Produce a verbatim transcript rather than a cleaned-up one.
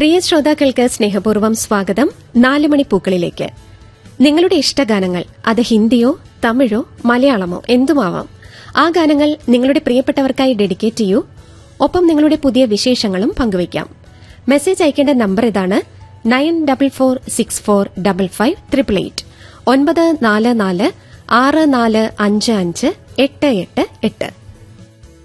പ്രിയ ശ്രോതാക്കൾക്ക് സ്നേഹപൂർവ്വം സ്വാഗതം നാലുമണി പൂക്കളിലേക്ക്. നിങ്ങളുടെ ഇഷ്ടഗാനങ്ങൾ അത് ഹിന്ദിയോ തമിഴോ മലയാളമോ എന്തുമാവാം. ആ ഗാനങ്ങൾ നിങ്ങളുടെ പ്രിയപ്പെട്ടവർക്കായി ഡെഡിക്കേറ്റ് ചെയ്യൂ. ഒപ്പം നിങ്ങളുടെ പുതിയ വിശേഷങ്ങളും പങ്കുവയ്ക്കാം. മെസ്സേജ് അയക്കേണ്ട നമ്പർ ഇതാണ്: nine double four six four double five triple eight ഒൻപത് നാല് നാല് ആറ് നാല് അഞ്ച് അഞ്ച് എട്ട് എട്ട് എട്ട്.